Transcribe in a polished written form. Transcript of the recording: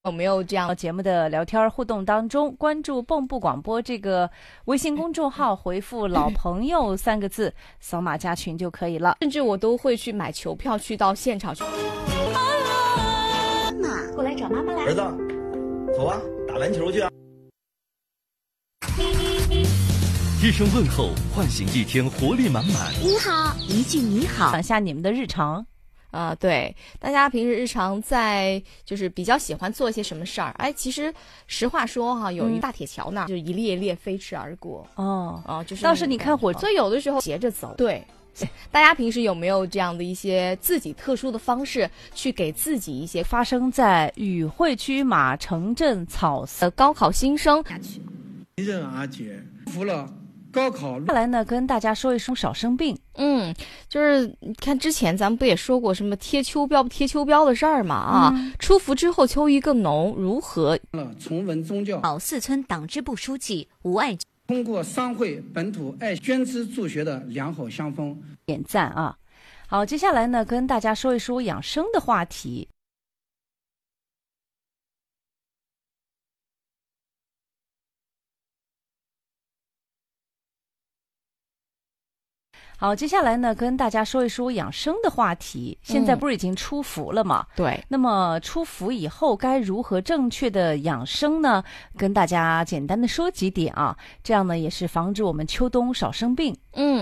有没有这样节目的聊天互动当中，关注蚌埠广播这个微信公众号，回复老朋友3个字，扫码加群就可以了。 甚至我都会去买球票去到现场去。 妈妈，过来找妈妈来。 儿子，走啊，打篮球去啊！ 一声问候，唤醒一天活力满满。 你好，一句你好， 讲一下你们的日常。 对，大家平时日常在就是比较喜欢做一些什么事儿？其实实话说哈，有一大铁桥呢，就一列列飞驰而过。就是倒是你看火， 所以有的时候斜着走。对，大家平时有没有这样的一些自己特殊的方式，去给自己一些发生在与会区马城镇草寺高考新生？ 一任阿姐服了。高考下来呢，跟大家说一说少生病。 就是看之前咱们不也说过什么贴秋膘不贴秋膘的事儿嘛出伏之后秋意更浓，如何重文宗教？ 草寺村党支部书记吴爱通过商会本土爱捐资助学的良好相风， 点赞啊！好，接下来呢，跟大家说一说养生的话题。好，接下来呢，跟大家说一说养生的话题。现在不是已经出伏了吗？ 对。 那么出伏以后该如何正确的养生呢？跟大家简单的说几点啊，这样呢也是防止我们秋冬少生病。